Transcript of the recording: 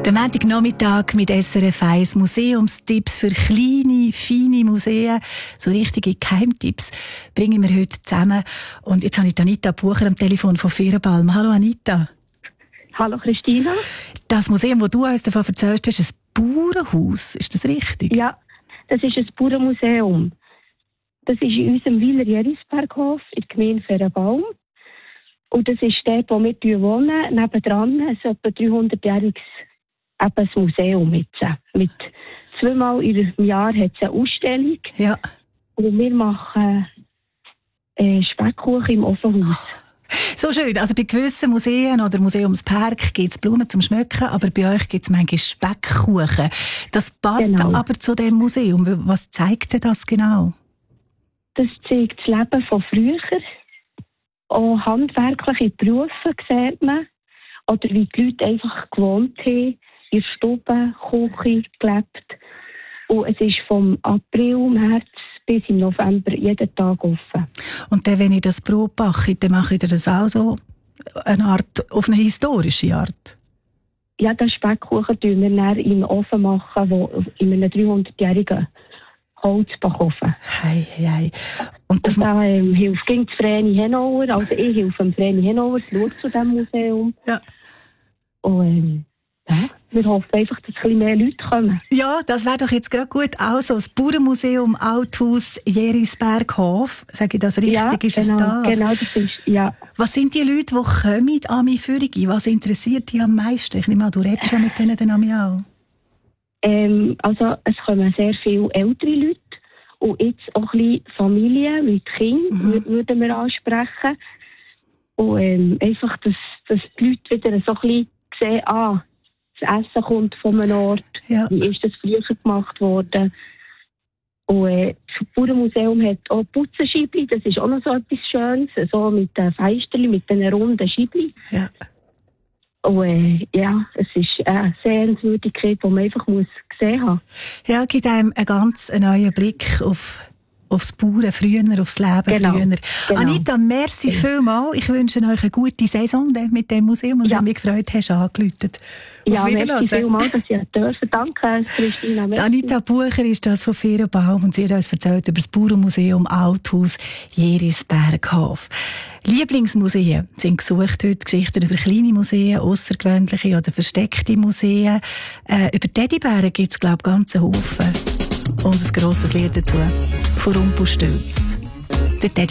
Der Montagnachmittag mit SRF 1 Museumstipps für kleine, feine Museen. So richtige Geheimtipps bringen wir heute zusammen. Und jetzt habe ich Anita Bucher am Telefon von Fehrenbalm. Hallo Anita. Hallo Christina. Das Museum, das du uns davon erzählst, ist ein Bauernhaus. Ist das richtig? Ja, das ist ein Bauernmuseum. Das ist in unserem Wieler Jerisberghof in der Gemeinde Fehrenbalm. Und das ist dort, wo wir wohnen. Nebendran ist ein etwa 300-jähriges Museum mit zweimal im Jahr hat es eine Ausstellung. Ja. Und wir machen Speckkuchen im Ofenhaus. So schön. Also bei gewissen Museen oder Museumspark gibt es Blumen zum Schmücken, aber bei euch gibt es manchmal Speckkuchen. Das passt aber zu dem Museum. Was zeigt denn das genau? Das zeigt das Leben von früher. Auch handwerkliche Berufe sieht man. Oder wie die Leute einfach gewohnt haben, in der Stube, Küche gelebt. Und es ist vom April, März bis im November jeden Tag offen. Und dann, wenn ich das Brot backe, dann mache ich das auch so auf eine historische Art? Ja, den Speckkuchen machen wir dann in den Ofen machen, wo in einem 300-jährigen Holzbackofen. Hei. Und da hilft gegen Vreni Henauer, also ich helfe dem Vreni Henauer, schaut zu diesem Museum. Ja. Und wir hoffen einfach, dass ein bisschen mehr Leute kommen. Ja, das wäre doch jetzt gerade gut. Also das Bauernmuseum Althaus Jerisberghof, sage ich das richtig? Ja, ist es das? Genau, das ist, ja. Was sind die Leute, die kommen an meine Führung? Was interessiert dich am meisten? Ich nehme an, du redest schon mit denen dann auch. Also es kommen sehr viele ältere Leute und jetzt auch ein bisschen Familien mit Kindern würden wir ansprechen. Und einfach, dass die Leute wieder so ein bisschen sehen, das Essen kommt von einem Ort, wie ist das früher gemacht worden. Und das Bauernmuseum hat auch Putzenscheibli, das ist auch noch so etwas Schönes, so mit den Feisterli, mit den runden Scheibli. Ja. Und es ist eine Sehenswürdigkeit, die man einfach gesehen haben muss. Ja, gibt einem einen ganz neuen Blick aufs Bauern früher, aufs Leben früher. Genau. Anita, merci vielmals. Ich wünsche euch eine gute Saison mit dem Museum und mich gefreut hast, angerufen. Ja, merci vielmals, dass ich dürfen. Danke, Christina. Anita Bucher ist das von Fehrenbalm und sie hat uns erzählt über das Bauernmuseum Althaus Jerisberghof. Lieblingsmuseen sind gesucht heute, Geschichten über kleine Museen, aussergewöhnliche oder versteckte Museen. Über Teddybären gibt es, glaube ich, ganze Haufen. Und ein grosses Lied dazu von Rumpelstilz.